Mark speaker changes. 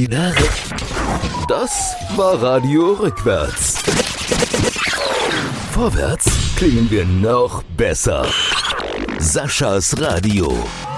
Speaker 1: wieder. Das war Radio Rückwärts. Vorwärts klingen wir noch besser. Saschas Radio.